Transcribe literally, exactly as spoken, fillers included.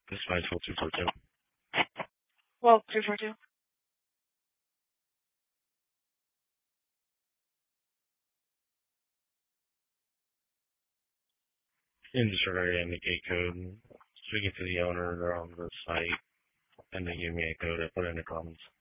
This is five four two four two. Well, two four two. Insert area indicate code. Speaking to the owner, they're on the site, and they give me a code. I put in the comments.